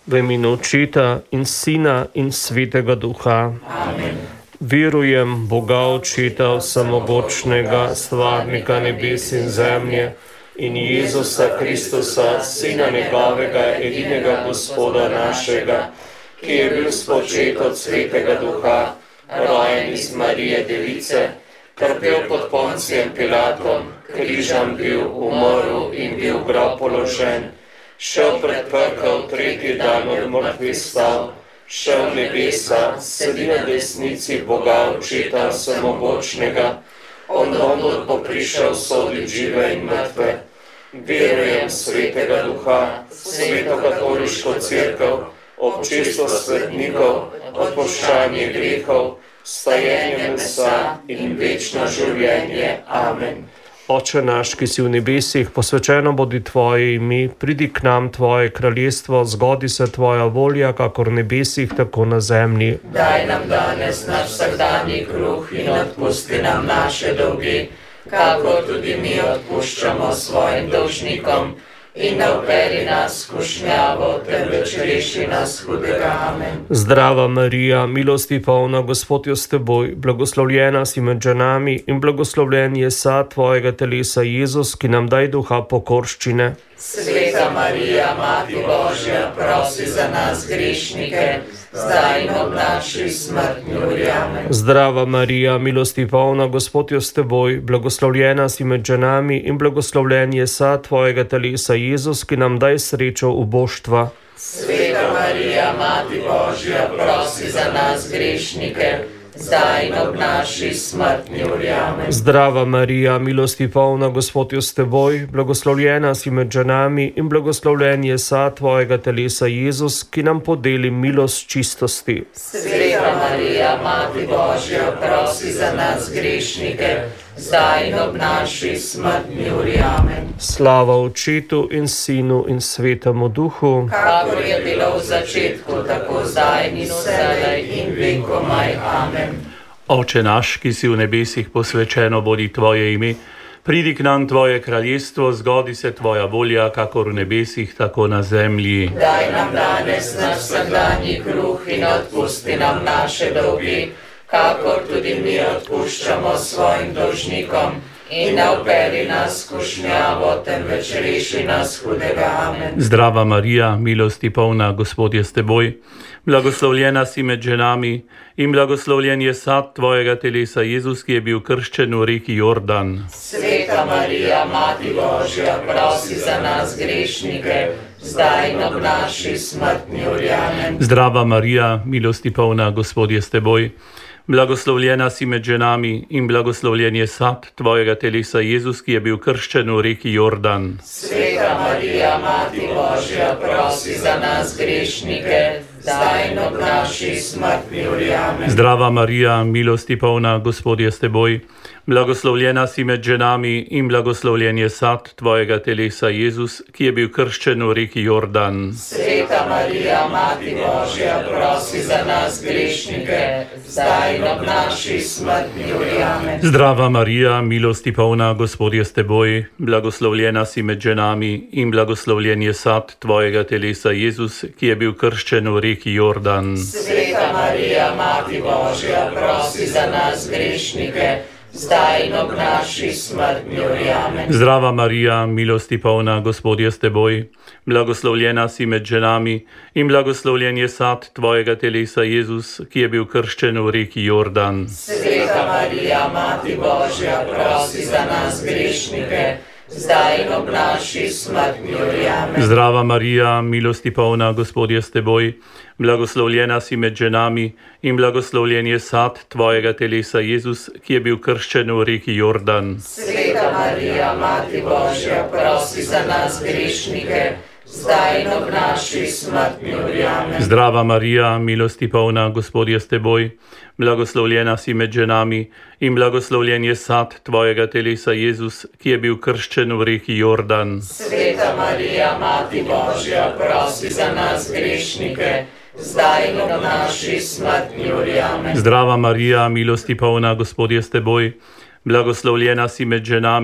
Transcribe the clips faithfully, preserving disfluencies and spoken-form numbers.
V imenu Očeta in Sina in Svetega Duha. Amen. Verujem Boga Očeta vsemogočnega, stvarnika nebes in zemlje, in Jezusa Kristusa, Sina njegovega, edinega Gospoda našega, ki je bil spočet od Svetega Duha, rojen iz Marije Device, trpel pod Poncijem Pilatom, križan bil, umrl in bil v grob položen, šel pred pekel, tretji dan od mrtvih stal, šel v nebesa, sedi na desnici Boga Očeta vsemogočnega, on dom bo prišel soditi žive in mrtve. Verujem Svetega Duha, Sveto katoliško cerkev, občestvo svetnikov, odpuščanje grehov, stajenje mesa in večno življenje. Amen. Oče naš, ki si v nebesih, posvečeno bodi tvoje ime, pridi k nam tvoje kraljestvo, zgodi se tvoja volja, kakor v nebesih, tako na zemlji. Daj nam danes naš vsakdanji kruh in odpusti nam naše dolge, kakor tudi mi odpuščamo svojim dolžnikom. In ne vpeli nas v skušnjavo, temveč reši nas hudega. Amen. Zdrava Marija, milosti polna, Gospod je s teboj, blagoslovljena si med ženami in blagoslovljen je sad tvojega telesa Jezus, ki nam daj duha pokorščine. Sveta Marija, Mati Božja, prosi za nas grešnike, zdaj in ob naši smrtni uri. Amen. Zdrava Marija, milosti polna, Gospod je s teboj, blagoslovljena si med ženami in blagoslovljen je sad tvojega telesa Jezus, ki nam daj srečo uboštva. Sveta Marija, Mati Božja, prosi za nas grešnike, zdaj in ob naši smrtni uri. Amen. Zdrava Marija, milosti polna, Gospod je s teboj, blagoslovljena si med ženami in blagoslovljen je sad tvojega telesa Jezus, ki nam podeli milost čistosti. Sveta Marija, Mati Božja, prosi za nas grešnike, zdaj in ob naši smrtni uri. Amen. Slava Očetu in Sinu in Svetemu Duhu, kakor je bilo v začetku, tako zdaj in vselej in vekomaj. Amen. Oče naš, ki si v nebesih, posvečeno bodi tvoje ime, pridi k nam tvoje kraljestvo, zgodi se tvoja volja, kakor v nebesih, tako na zemlji. Daj nam danes naš vsakdanji kruh in odpusti nam naše dolge, kakor tudi mi odpuščamo svojim dolžnikom. In ne vpeli nas v skušnjavo, temveč reši nas hudega. Amen. Zdrava Marija, milosti polna, Gospod je s teboj, blagoslovljena si med ženami in blagoslovljen je sad tvojega telesa Jezus, ki je bil krščen v reki Jordan. Sveta Marija, Mati Božja, prosi za nas grešnike, zdaj in ob naši smrtni uri. Amen. Zdrava Marija, milosti polna, Gospod je s teboj, blagoslovljena si med ženami in blagoslovljen je sad tvojega telesa Jezus, ki je bil krščen v reki Jordan. Sveta Marija, Mati Božja, prosi za nas grešnike, zdaj in ob naši smrtni uri. Amen. Zdrava Marija, milosti polna, Gospod je s teboj, blagoslovljena si med ženami in blagoslovljen je sad tvojega telesa Jezus, ki je bil krščen v reki Jordan. Sveta Marija, Mati Božja, prosi za nas grešnike, zdaj in ob naši smrtni uri. Amen. Zdrava Marija, milosti polna, Gospod je s teboj, blagoslovljena si med ženami in blagoslovljen je sad tvojega telesa Jezus, ki je bil krščen v reki Jordan. Sveta Marija, Mati Božja, prosi za nas grešnike, zdaj in ob naši smrtni uri. Amen. Zdrava Marija, milosti polna, Gospod je s teboj, blagoslovljena si med ženami in blagoslovljen je sad tvojega telesa Jezus, ki je bil krščen v reki Jordan. Sveta Marija, Mati Božja, prosi za nas grešnike, zdaj in ob naši smrtni uri. Amen. Zdrava Marija, milosti polna, Gospod je s teboj, blagoslovljena si med ženami in blagoslovljen je sad tvojega telesa Jezus, ki je bil krščen v reki Jordan. Sveta Marija, Mati Božja, prosi za nas grešnike, zdaj in ob naši smrtni uri. Amen. Zdrava Marija, milosti polna, Gospod je s teboj, blagoslovljena si med ženami in blagoslovljen je sad tvojega telesa Jezus, ki je bil krščen v reki Jordan. Sveta Marija, Mati Božja, prosi za nas grešnike, zdaj in ob naši smrtni uri. Amen. Zdrava Marija, milosti polna, Gospod je s teboj, blagoslovljena si med ženami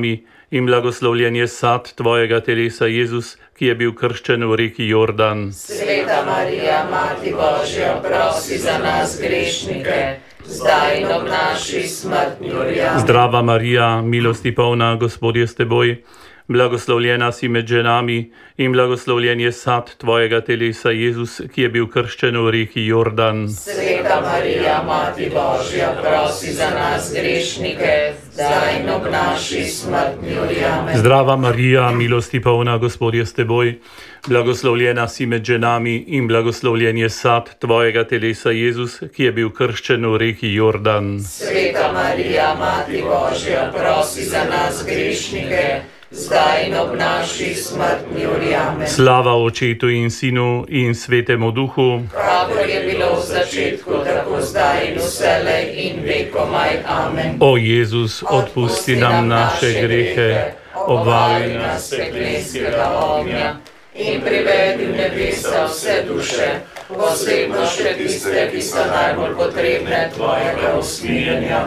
in blagoslovljen je sad tvojega telesa, Jezus, ki je bil krščen v reki Jordan. Sveta Marija, Mati Božja, prosi za nas grešnike, zdaj in ob naši smrtni uri. Amen. Zdrava Marija, milosti polna, Gospod je s teboj, blagoslovljena si med ženami in blagoslovljen je sad tvojega telesa, Jezus, ki je bil krščen v reki Jordan. Sveta Marija, Mati Božja, prosi za nas grešnike, zdaj in ob naši smrtni uri. Amen. Zdrava Marija, milosti polna, Gospod je s teboj, blagoslovljena si med ženami in blagoslovljen je sad tvojega telesa, Jezus, ki je bil krščen v reki Jordan. Sveta Marija, Mati Božja, prosi za nas grešnike, zdaj in ob naši smrtni uri. Amen. Slava Očetu in Sinu in Svetemu Duhu, kakor je bilo v začetku, tako zdaj in vselej in vekomaj. Amen. O Jezus, odpusti nam naše grehe, obvavi nas peklenskega ognja in privedi v nebesa vse duše, posebno še tiste, ki so najbolj potrebne tvojega usmiljenja.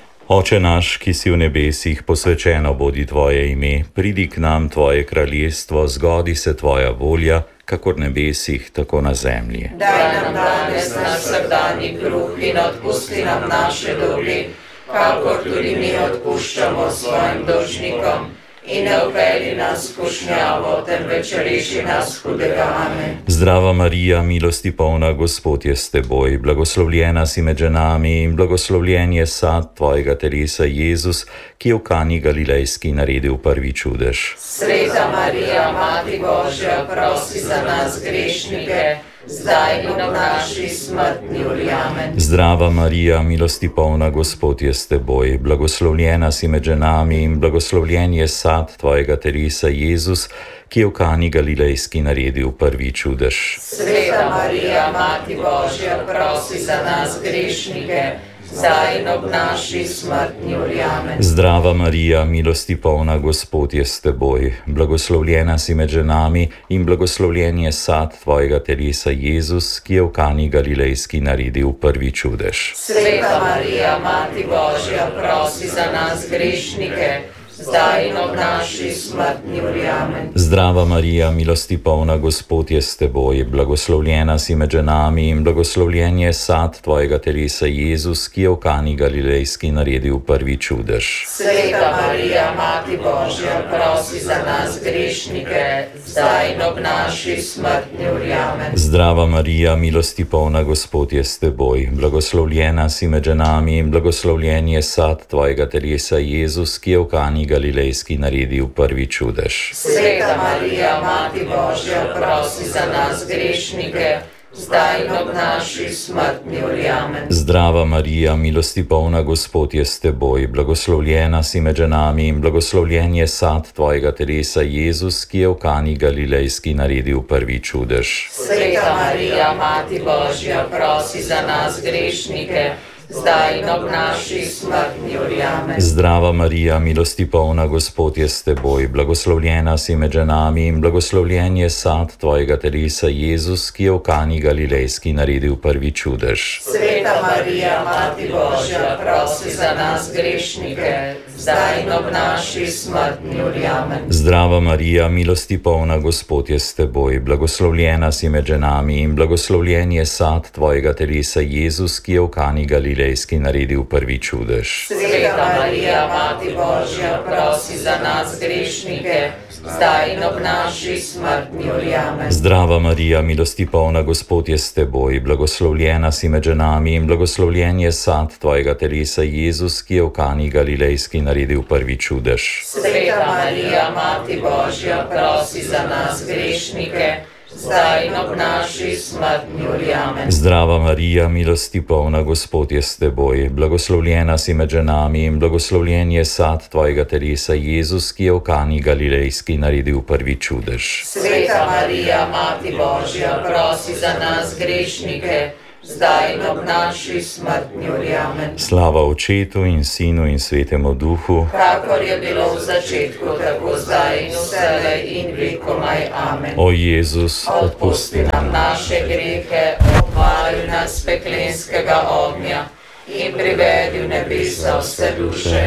Oče naš, ki si v nebesih, posvečeno bodi tvoje ime, pridi k nam tvoje kraljestvo, zgodi se tvoja volja, kakor v nebesih, tako na zemlji. Daj nam danes naš vsakdanji kruh in odpusti nam naše dolge, kakor tudi mi odpuščamo svojim dolžnikom. In ne upeli nas v skušnjavo, temveč reši nas hudega. Amen. Zdrava Marija, milosti polna, Gospod je s teboj, blagoslovljena si med ženami in blagoslovljen je sad tvojega telesa, Jezus, ki je v Kani Galilejski naredil prvi čudež. Sveta Marija, Mati Božja, prosi za nas grešnike, zdaj in ob naši smrtni uri. Amen. Zdrava Marija, milosti polna, Gospod je s teboj, blagoslovljena si med ženami in blagoslovljen je sad tvojega telesa, Jezus, ki je v Kani Galilejski naredil prvi čudež. Sveta Marija, Mati Božja, prosi za nas grešnike, zdaj in ob naši smrtni uri. Amen. Zdrava Marija, milosti polna, Gospod je s teboj, blagoslovljena si med ženami in blagoslovljen je sad tvojega telesa, Jezus, ki je v Kani Galilejski naredil prvi čudež. Sveta Marija, Mati Božja, prosi za nas grešnike, zdaj in ob naši smrtni uri. Amen. Zdrava Marija, milosti polna, Gospod je s teboj, blagoslovljena si med ženami in blagoslovljen je sad tvojega telesa, Jezus, ki je v Kani Galilejski naredil prvi čudež. Sveta Marija, Mati Božja, prosi za nas grešnike, zdaj in ob naši smrtni uri. Amen. Zdrava Marija, milosti polna, Gospod je s teboj, blagoslovljena si med ženami in blagoslovljen je sad tvojega telesa, Jezus, ki je v Kani Galilejski naredil prvi čudež. Sveta Marija, Mati Božja, prosi za nas grešnike, zdaj in ob naši smrtni uri. Amen. Zdrava Marija, milosti polna, Gospod je s teboj, blagoslovljena si med ženami in blagoslovljen je sad tvojega telesa, Jezus, ki je v Kani Galilejski naredil prvi čudež. Sveta Marija, Mati Božja, prosi za nas grešnike, zdaj in ob naši smrtni uri. Amen. Zdrava Marija, milosti polna, Gospod je s teboj, blagoslovljena si med ženami in blagoslovljen je sad tvojega telesa, Jezus, ki je v Kani Galilejski naredil prvi čudež. Sveta Marija, Mati Božja, prosi za nas grešnike, zdaj in ob naši smrtni uri. Amen. Zdrava Marija, milosti polna, Gospod je s teboj, blagoslovljena si med ženami in blagoslovljen je sad tvojega telesa, Jezus, ki je v Kani Galilejski naredil prvi čudež. Sveta Marija, Mati Božja, prosi za nas grešnike, zdaj in ob naši smrtni uri. Amen. Zdrava Marija, milosti polna, Gospod je s teboj, blagoslovljena si med ženami in blagoslovljen je sad tvojega telesa, Jezus, ki je v Kani Galilejski naredil prvi čudež. Sveta Marija, Mati Božja, prosi za nas grešnike, zdaj in ob naši smrtni uri. Amen. Zdrava Marija, milosti polna, Gospod je s teboj, blagoslovljena si med ženami in blagoslovljen je sad tvojega telesa, Jezus, ki je v Kani Galilejski naredil prvi čudež. Sveta Marija, Mati Božja, prosi za nas grešnike, zdaj in ob naši smrtni uri. Amen. Slava Očetu in Sinu in Svetemu Duhu, kakor je bilo v začetku, tako zdaj in vselej in vekomaj. Amen. o Jezus, Odpusti nam naše grehe, obvaruj nas peklenskega ognja in privedi v nebesa vse duše,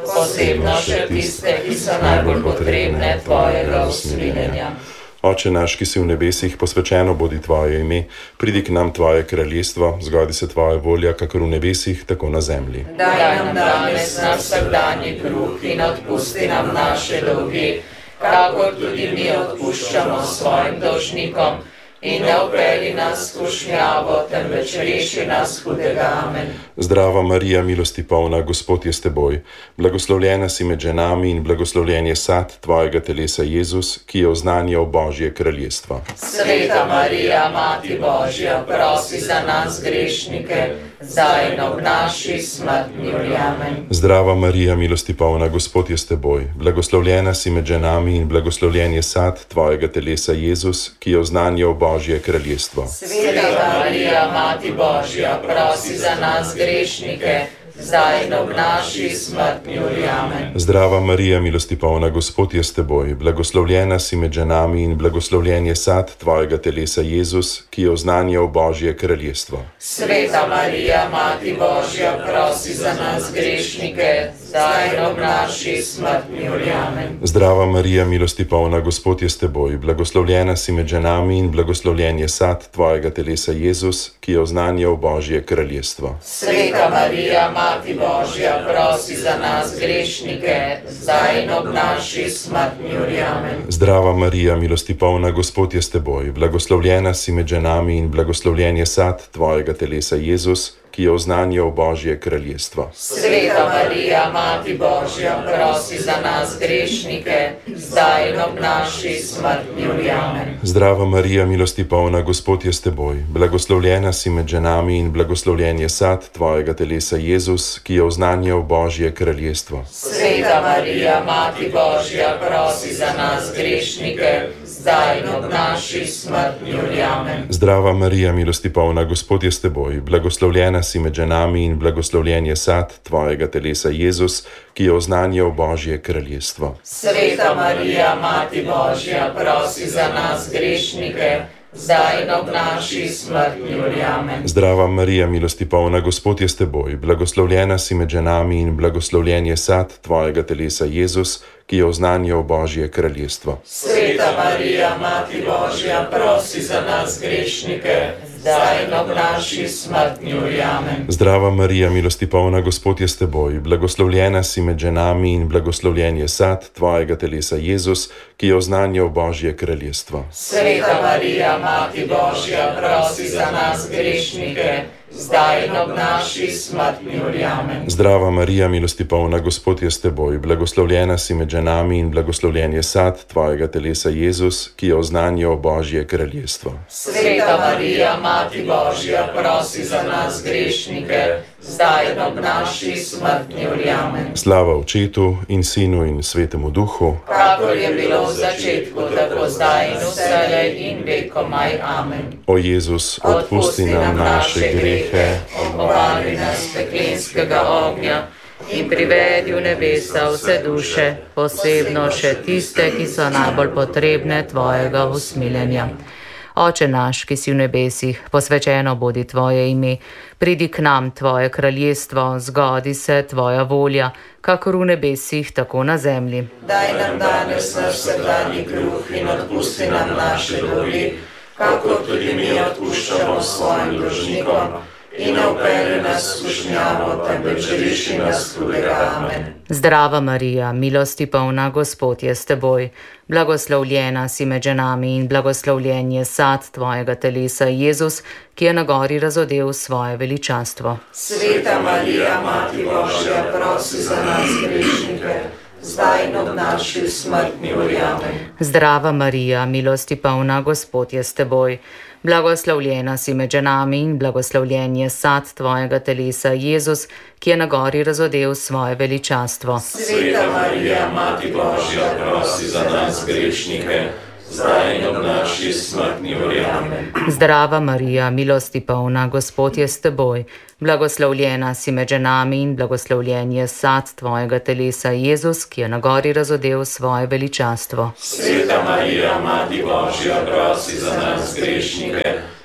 posebno še tiste, ki so najbolj potrebne tvojega usmiljenja. Oče naš, ki si v nebesih, posvečeno bodi tvoje ime, pridi k nam tvoje kraljestvo, zgodi se tvoja volja, kakor v nebesih, tako na zemlji. Daj nam danes naš vsakdanji kruh in odpusti nam naše dolge, kakor tudi mi odpuščamo svojim dolžnikom. In ne vpelji nas v skušnjavo, temveč reši nas hudega. Amen. Zdrava Marija, milosti polna, Gospod je s teboj. Blagoslovljena si med ženami in blagoslovljen je sad tvojega telesa Jezus, ki je oznanjal Božje kraljestvo. Sveta Marija, Mati Božja, prosi za nas grešnike, zdaj in ob naši smrtni uri. Amen. Zdrava Marija, milosti polna, Gospod je s teboj. Blagoslovljena si med ženami in blagoslovljen je sad tvojega telesa Jezus, ki je oznanjal Božje kraljestvo. Sveta Marija, Mati Božja, prosi za nas grešnike, zdaj in ob naši smrtni uri. Amen. Zdrava Marija, milosti polna, Gospod je s teboj. Blagoslovljena si med ženami in blagoslovljen je sad tvojega telesa Jezus, ki je oznanjal Božje kraljestvo. Sveta Marija, Mati Božja, prosi za nas grešnike, zdaj in ob naši smrtni uri. Amen. Zdrava Marija, milosti polna, Gospod je s teboj. Blagoslovljena si med ženami in blagoslovljen je sad tvojega telesa Jezus, ki je oznanjal Božje kraljestvo. Sveta Marija, Mati Božja, prosi za nas grešnike, zdaj in ob naši smrtni uri. Amen. Zdrava Marija, milosti polna, Gospod je s teboj. Blagoslovljena si med ženami in blagoslovljen je sad tvojega telesa Jezus, ki je oznanjal Božje kraljestvo. Sveta Marija, Mati Božja, prosi za nas grešnike, zdaj in ob naši smrtni uri. Amen. Zdrava Marija, milosti polna, Gospod je s teboj. Blagoslovljena si med ženami in blagoslovljen je sad tvojega telesa Jezus, ki je oznanjal Božje kraljestvo. Sveta Marija, Mati Božja, prosi za nas grešnike, zdaj in ob naši smrtni uri. Amen. Zdrava Marija, milosti polna, Gospod je s teboj. Blagoslovljena si med ženami in blagoslovljen je sad tvojega telesa Jezus, ki je oznanjal Božje kraljestvo. Sveta Marija, Mati Božja, prosi za nas grešnike, zdaj in ob naši smrtni uri. Amen. Zdrava Marija, milosti polna, Gospod je s teboj. Blagoslovljena si med ženami in blagoslovljen je sad tvojega telesa Jezus, ki je oznanjal Božje kraljestvo. Sveta Marija, Mati Božja, prosi za nas grešnike, zdaj in ob naši smrtni uri. Amen. Zdrava Marija, milosti polna, Gospod je s teboj. Blagoslovljena si med ženami in blagoslovljen je sad tvojega telesa Jezus, ki je oznanjal Božje kraljestvo. Sveta Marija, Mati Božja, prosi za nas grešnike, zdaj in ob naši smrtni uri. Amen. Zdrava Marija, milosti polna, Gospod je s teboj. Blagoslovljena si med ženami in blagoslovljen je sad tvojega telesa Jezus, ki je oznanjal Božje kraljestvo. Sveta Marija, Mati Božja, prosi za nas grešnike, zdaj in ob naši smrtni uri. Amen. Slava Očetu in Sinu in Svetemu Duhu, kakor je bilo v začetku, tako zdaj in vselej in vekomaj. Amen. O Jezus, odpusti nam naše grehe, obvari nas peklenskega ognja in privedi v nebesa vse duše, posebno še tiste, ki so najbolj potrebne tvojega usmiljenja. Oče naš, ki si v nebesih, posvečeno bodi tvoje ime, pridi k nam tvoje kraljestvo, zgodi se tvoja volja, kakor v nebesih, tako na zemlji. Daj nam danes naš vsakdanji kruh in odpusti nam naše dolge, kakor tudi mi odpuščamo svojim dolžnikom. In ne vpelji nas v skušnjavo, temveč reši nas hudega. Amen. Zdrava Marija, milosti polna, Gospod je s teboj. Blagoslovljena si med ženami in blagoslovljen je sad tvojega telesa Jezus, ki je na gori razodel svoje veličastvo. Sveta Marija, Mati Božja, prosi za nas grešnike, zdaj in ob naši smrtni uri. Amen. Zdrava Marija, milosti polna, Gospod je s teboj. Blagoslovljena si med ženami in blagoslovljen je sad tvojega telesa Jezus, ki je na gori razodel svoje veličastvo. Sveta Marija, Mati Božja, prosi za nas grešnike, zdaj in ob naši smrtni uri. Amen. Zdrava Marija, milosti polna, Gospod je s teboj. Blagoslovljena si med ženami in blagoslovljen je sad tvojega telesa Jezus, ki je na gori razodel svoje veličastvo. Sveta Marija, Mati Božja, prosi za nas grešnike,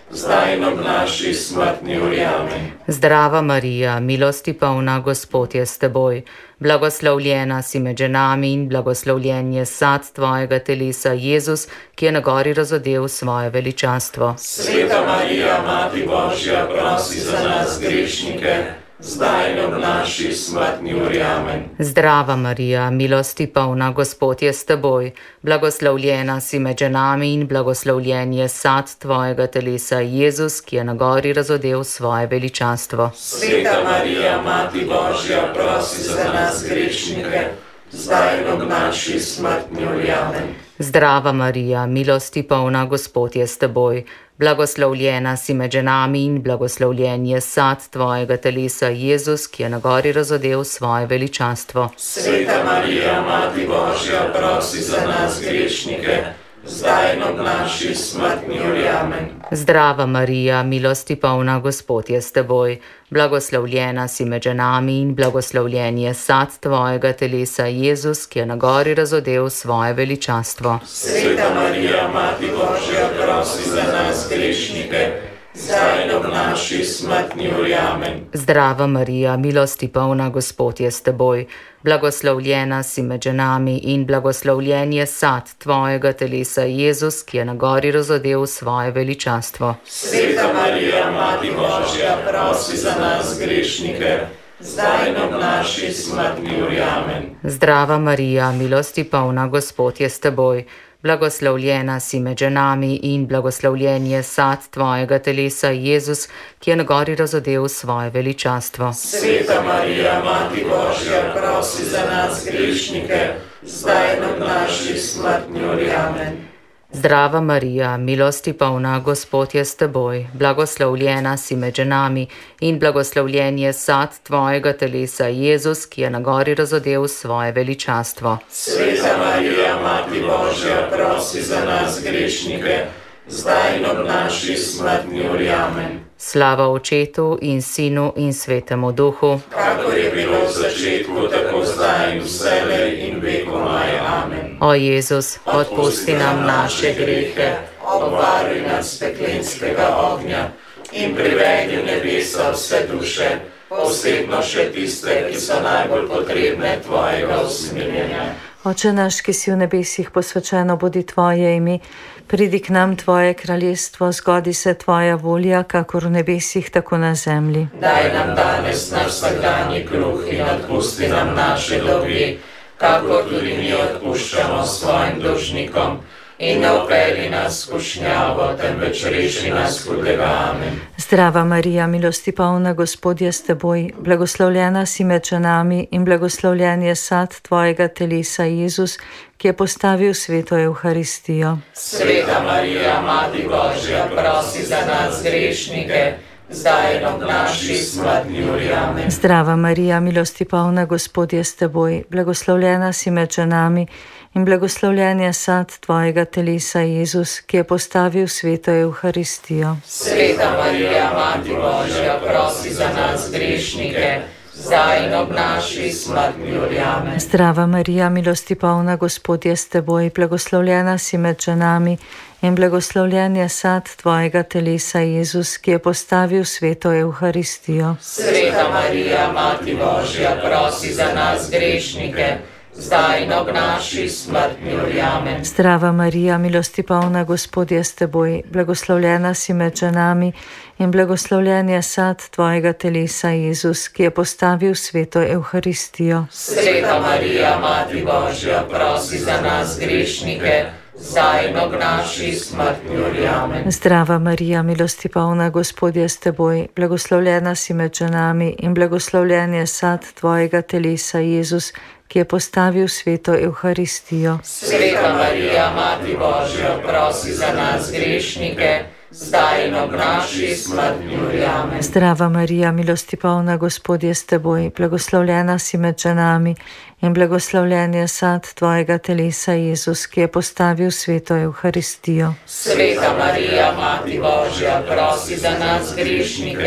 zdaj in ob naši smrtni uri. Amen. Zdrava Marija, milosti polna, Gospod je s teboj. Blagoslovljena si med ženami in blagoslovljen je sad tvojega telesa, Jezus, ki je na gori razodel svoje veličanstvo. Sveta Marija, Mati Božja, prosi za nas grešnike, zdaj in ob naši smrtni uri. Amen. Zdrava Marija, milosti polna, Gospod je s teboj. Blagoslovljena si med ženami in blagoslovljen je sad tvojega telesa, Jezus, ki je na gori razodel svoje veličanstvo. Sveta Marija, Mati Božja, prosi za nas grešnike, zdaj in ob naši smrtni uri. Amen. Zdrava Marija, milosti polna, Gospod je s teboj. Blagoslovljena si med ženami in blagoslovljen je sad tvojega telesa, Jezus, ki je na gori razodel svoje veličanstvo. Sveta Marija, Mati Božja, prosi za nas grešnike, zdaj in ob naši smrtni uri. Amen. Zdrava Marija, milosti polna, Gospod je s teboj. Blagoslovljena si med ženami in blagoslovljen je sad tvojega telesa, Jezus, ki je na gori razodel svoje veličanstvo. Sveta Marija, Mati Božja, prosi za nas grešnike, zdaj in ob naši smrtni uri. Amen. Zdrava Marija, milosti polna, Gospod je s teboj. Blagoslovljena si med ženami in blagoslovljen je sad tvojega telesa, Jezus, ki je na gori razodel svoje veličanstvo. Sveta Marija, Mati Božja, prosi za nas grešnike, zdaj in ob naši smrtni uri. Amen. Zdrava Marija, milosti polna, Gospod je s teboj. Blagoslovljena si med ženami in blagoslovljen je sad tvojega telesa, Jezus, ki je na gori razodel svoje veličanstvo. Sveta Marija, Mati Božja, prosi za nas grešnike, zdaj in ob naši smrtni uri. Amen. Zdrava Marija, milosti polna, Gospod je s teboj. Blagoslovljena si med ženami in blagoslovljen je sad tvojega telesa, Jezus, ki je na gori razodel svoje veličanstvo. Sveta Marija, Mati Božja, prosi za nas grešnike, zdaj in ob naši smrtni uri. Amen. Slava Očetu in Sinu in Svetemu Duhu, kakor je bilo v začetku, tako zdaj in vselej in vekomaj. Amen. O Jezus, odpusti nam naše grehe, obvaruj nas peklenskega ognja in privedi v nebesa vse duše, posebno še tiste, ki so najbolj potrebne tvojega usmiljenja. Oče naš, ki si v nebesih, posvečeno bodi tvoje ime, pridi k nam tvoje kraljestvo, zgodi se tvoja volja, kakor v nebesih, tako na zemlji. Daj nam danes naš vsakdanji kruh in odpusti nam naše dolge, kakor tudi mi odpuščamo svojim dolžnikom. In ne vpelji nas v skušnjavo, temveč reši nas hudega. Amen. Zdrava Marija, milosti polna, Gospod je s teboj. Blagoslovljena si med ženami in blagoslovljen je sad tvojega telesa, Jezus, ki je postavil sveto Evharistijo. Sveta Marija, Mati Božja, prosi za nas grešnike, zdaj in ob naši smrtni uri. Amen. Zdrava Marija, milosti polna, Gospod je s teboj. Blagoslovljena si med ženami in blagoslovljen je sad tvojega telesa, Jezus, ki je postavil sveto Evharistijo. Sveta Marija, Mati Božja, prosi za nas grešnike, zdaj in ob naši smrtni uri. Amen. Zdrava Marija, milosti polna, Gospod je s teboj. Blagoslovljena si med ženami in blagoslovljen je sad tvojega telesa, Jezus, ki je postavil sveto Evharistijo. Sveta Marija, Mati Božja, prosi za nas grešnike, zdaj in ob naši smrtni uri. Amen. Zdrava Marija, milosti polna, Gospod je s teboj. Blagoslovljena si med ženami in blagoslovljen je sad tvojega telesa, Jezus, ki je postavil sveto Evharistijo. Sveta Marija, Mati Božja, prosi za nas grešnike, zdaj in ob naši smrtni uri. Amen. Zdrava Marija, milosti polna, Gospod je s teboj. Blagoslovljena si med ženami in blagoslovljen je sad tvojega telesa, Jezus, ki je postavil sveto Evharistijo. Sveta Marija, Mati Božja, prosi za nas grešnike, zdaj in ob naši smrtni uri. Amen. Zdrava Marija, milosti polna, Gospod je s teboj. Blagoslovljena si med ženami in blagoslovljen je sad tvojega telesa, Jezus, ki je postavil sveto Evharistijo. Sveta Marija, Mati Božja, prosi za nas grešnike,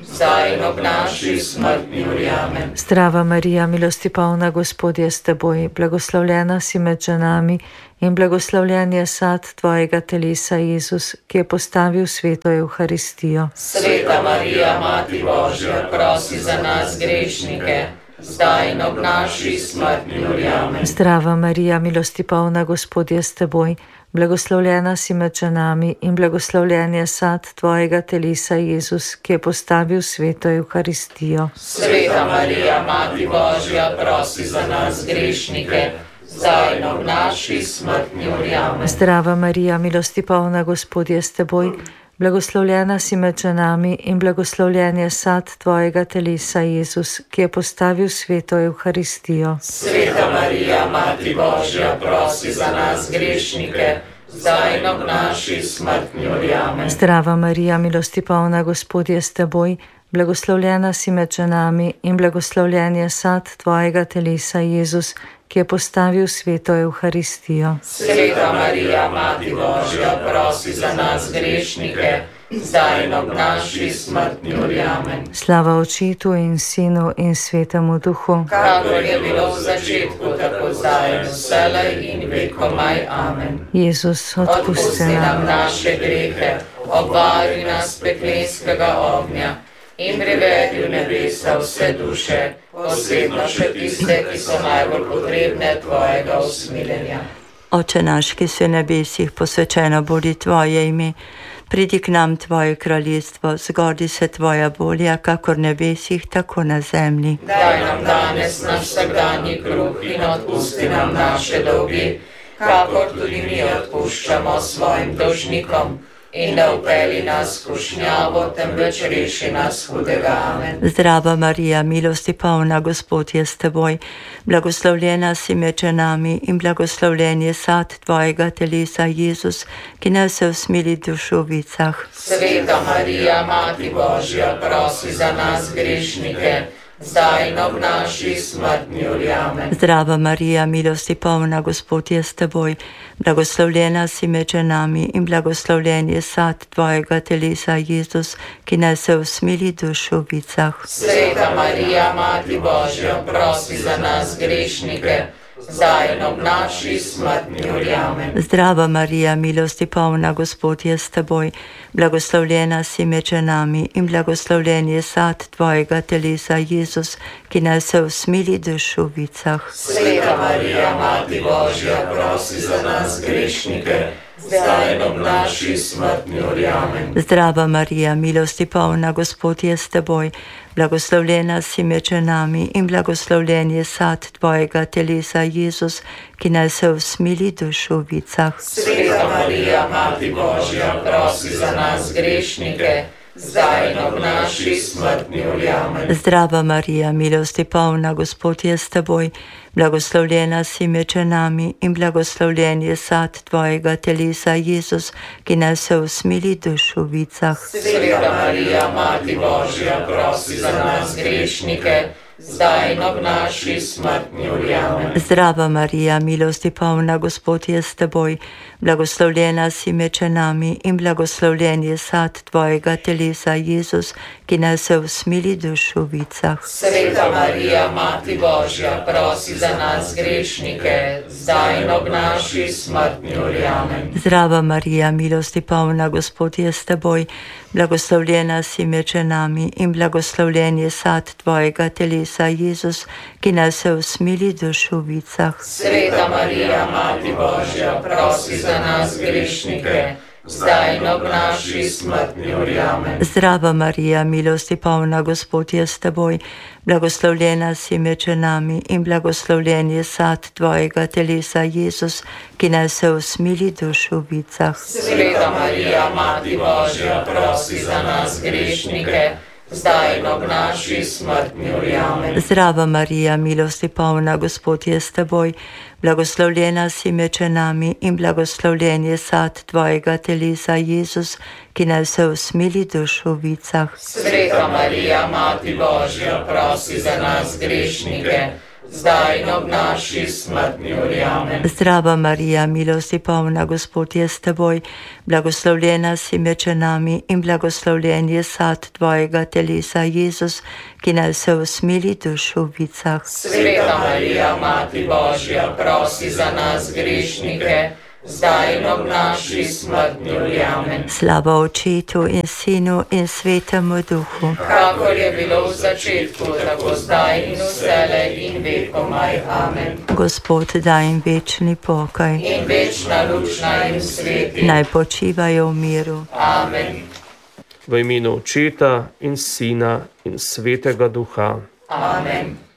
zdaj in ob naši smrtni uri. Amen. Zdrava Marija, milosti polna, Gospod je s teboj, blagoslovljena si med ženami in blagoslovljen je sad tvojega telesa, Jezus, ki je postavil sveto Evharistijo. Sveta Marija, Mati Božja, prosi za nas grešnike, zdaj in ob naši smrtni uri. Amen. Zdrava Marija, milosti polna, Gospod je s teboj, blagoslovljena si med ženami in blagoslovljen je sad tvojega telesa, Jezus, ki je postavil sveto Evharistijo. Sveta Marija, Mati Božja, prosi za nas grešnike, zdaj in ob naši smrtni uri. Amen. Zdrava Marija, milosti polna, Gospod je s teboj, blagoslovljena si med ženami in blagoslovljen je sad tvojega telesa, Jezus, ki je postavil sveto Evharistijo. Sveta Marija, Mati Božja, prosi za nas grešnike, zdaj in ob naši smrtni uri. Amen. Zdrava Marija, milosti polna, Gospod je s teboj, blagoslovljena si med ženami in blagoslovljen je sad tvojega telesa, Jezus, ki je postavil sveto Evharistijo. Sveta Marija, Mati Božja, prosi za nas grešnike, zdaj in ob naši smrtni uri. Amen. Slava Očetu in Sinu in Svetemu Duhu, kakor je bilo v začetku, tako zdaj in vselej in vekomaj. Amen. Jezus, odpusti Odpusti nam nam. naše grehe, obvari nas peklenskega ognja in privedi v nebesa vse duše, posebno še tiste, ki so najbolj potrebne tvojega usmiljenja. Oče naš, ki si v nebesih, posvečeno bodi tvoje ime. Pridi k nam tvoje kraljestvo, zgodi se tvoja volja, kakor v nebesih, tako na zemlji. Daj nam danes naš vsakdanji kruh in odpusti nam naše dolgi, kakor tudi mi odpuščamo svojim dolžnikom. In ne vpelji nas v skušnjavo, temveč reši nas hudega. Amen. Zdrava Marija, milosti polna, Gospod je s teboj, blagoslovljena si med ženami in blagoslovljen je sad tvojega telesa, Jezus, ki nas se usmili v dušovicah. Sveta Marija, Mati Božja, prosi za nas grešnike, zdaj in ob naši smrtni uri. Amen. Zdrava Marija, milosti polna, Gospod je s teboj, blagoslovljena si med ženami in blagoslovljen je sad tvojega telesa, Jezus, ki nas se usmili v dušovicah. Sveta Marija, Mati Božja, prosi za nas grešnike, zdaj in ob naši smrtni uri. Amen. Zdrava Marija, milosti polna, Gospod je s teboj, blagoslovljena si med ženami in blagoslovljen je sad tvojega telesa, Jezus, ki nas se usmili v dušovicah. Sveta Marija, Mati Božja, prosi za nas grešnike, zdaj in ob naši smrtni uri. Amen. Zdrava Marija, milosti polna, Gospod je s teboj, blagoslovljena si med ženami in blagoslovljen je sad tvojega telesa, Jezus, ki nas se usmili v dušovicah. Sveta Marija, Mati Božja, prosi za nas grešnike, zdaj in ob naši smrtni uri. Amen. Zdrava Marija, milosti polna, Gospod je s teboj, blagoslovljena si med ženami in blagoslovljen je sad tvojega telesa, Jezus, ki nas se usmili v dušovicah. Sveta Marija, Mati Božja, prosi za nas grešnike, zdaj in ob naši smrtni uri. Amen. Zdrava Marija, milosti polna, Gospod je s teboj, blagoslovljena si med ženami in blagoslovljen je sad tvojega telesa, Jezus, ki nas se usmili v dušovicah. Sveta Marija, Mati Božja, prosi za nas grešnike, zdaj in ob naši smrtni uri. Amen. Zdrava Marija, milosti polna, Gospod je s teboj, blagoslovljena si med ženami in blagoslovljen je sad tvojega telesa, Jezus, ki nas se usmili v dušovicah. Sveta Marija, Mati Božja, prosi za nas grešnike, zdaj in ob naši smrtni uri. Amen. Zdrava Marija, milosti polna, Gospod je s teboj, blagoslovljena si med ženami in blagoslovljen je sad tvojega telesa, Jezus, ki nas se usmili v dušovicah. Sveta Marija, Mati Božja, prosi za nas grešnike, zdaj in ob naši smrtni uri. Amen. Zdrava Marija, milosti polna, Gospod je s teboj, blagoslovljena si med ženami in blagoslovljen je sad tvojega telesa, Jezus, ki nas se usmili v dušovicah. Sveta Marija, Mati Božja, prosi za nas grešnike, zdaj in ob naši smrtni uri. Amen. Zdrava Marija, milosti polna, Gospod je s teboj, blagoslovljena si med ženami in blagoslovljen je sad tvojega telesa, Jezus, ki naj se usmili dušu v vicah. Sveta Marija, Mati Božja, prosi za nas grešnike, zdaj in ob naši smrtni uri. Amen. Slava Očetu in Sinu in Svetemu Duhu, kakor je bilo v začetku, tako zdaj in vselej in vekomaj. Amen. Gospod daj jim večni pokoj In večna luč naj jim sveti. naj počivajo v miru. Amen. V imenu Očeta in Sina in Svetega Duha. Amen.